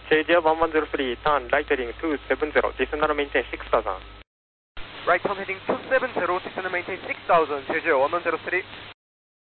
JJ 1103, turn right heading 270, descend and maintain 6000. Right turn heading 270, descend and maintain 6000, JJ 1103.